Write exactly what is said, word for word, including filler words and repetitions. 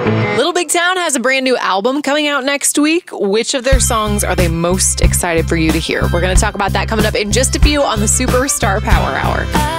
Little Big Town has a brand new album coming out next week. Which of their songs are they most excited for you to hear? We're going to talk about that coming up in just a few on the Superstar Power Hour.